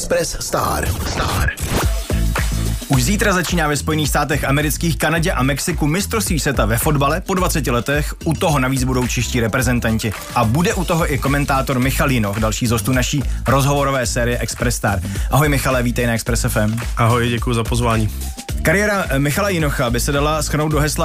Express Star. Už zítra začíná ve Spojených státech amerických, Kanadě a Mexiku mistrovství světa ve fotbale po 20 letech. U toho navíc budou čeští reprezentanti. A bude u toho i komentátor Michal Jinoch, další z hostů naší rozhovorové série Express Star. Ahoj Michale, vítej na Express FM. Ahoj, děkuji za pozvání. Kariéra Michala Jinocha by se dala shrnout do hesla